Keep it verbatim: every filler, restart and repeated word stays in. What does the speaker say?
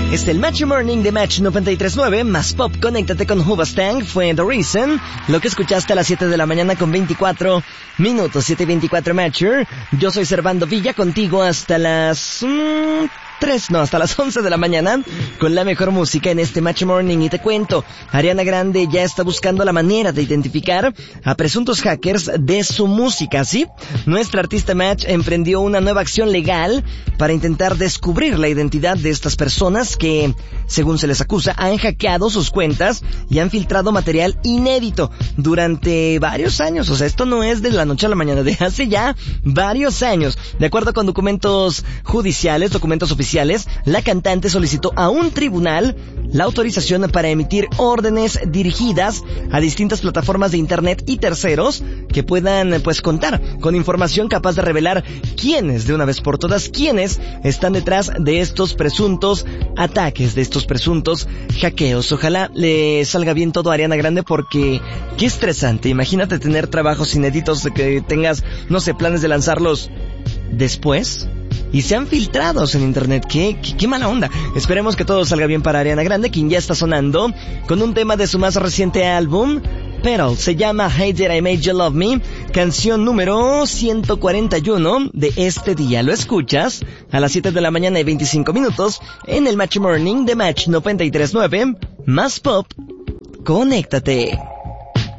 Es el Match Morning de Match noventa y tres punto nueve, más pop, conéctate con Hoobastank, fue The Reason, lo que escuchaste a las siete de la mañana con veinticuatro minutos, siete y veinticuatro Matcher. Yo soy Servando Villa, contigo hasta las... Mmm, tres, no, hasta las once de la mañana, con la mejor música en este Match Morning. Y te cuento, Ariana Grande ya está buscando la manera de identificar a presuntos hackers de su música, ¿sí? Nuestra artista Match emprendió una nueva acción legal para intentar descubrir la identidad de estas personas que, según se les acusa, han hackeado sus cuentas y han filtrado material inédito durante varios años. O sea, esto no es de la noche a la mañana, de hace ya varios años. De acuerdo con documentos judiciales, documentos oficiales, la cantante solicitó a un tribunal la autorización para emitir órdenes dirigidas a distintas plataformas de internet y terceros que puedan, pues, contar con información capaz de revelar quiénes, de una vez por todas, quiénes están detrás de estos presuntos ataques, de estos presuntos hackeos. Ojalá le salga bien todo a Ariana Grande, porque qué estresante. Imagínate tener trabajos inéditos de que tengas, no sé, planes de lanzarlos después y sean filtrados en internet. ¿Qué, qué, qué mala onda. Esperemos que todo salga bien para Ariana Grande, quien ya está sonando con un tema de su más reciente álbum, Petal. Se llama Hey Did I Make You Love Me, canción número ciento cuarenta y uno de este día. Lo escuchas a las siete de la mañana y veinticinco minutos en el Match Morning de Match noventa y tres punto nueve, más pop, conéctate.